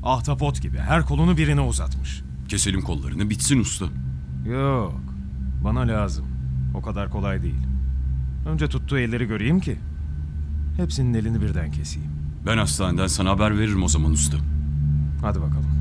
Ahtapot gibi her kolunu birine uzatmış. Keselim kollarını bitsin usta. Yok. Bana lazım. O kadar kolay değil. Önce tuttuğu elleri göreyim ki hepsinin elini birden keseyim. Ben hastaneden sana haber veririm o zaman usta. Hadi bakalım.